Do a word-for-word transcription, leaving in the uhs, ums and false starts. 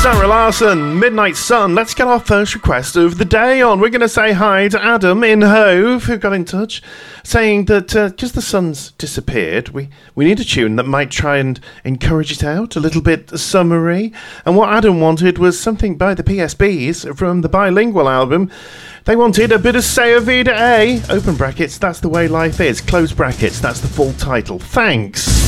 Sarah Larson, Midnight Sun. Let's get our first request of the day on. We're going to say hi to Adam in Hove, who got in touch, saying that because uh, the sun's disappeared, we, we need a tune that might try and encourage it out, a little bit summery. And what Adam wanted was something by the P S Bs from the Bilingual album. They wanted a bit of Say A Vida A, open brackets, that's the way life is, close brackets, that's the full title. Thanks.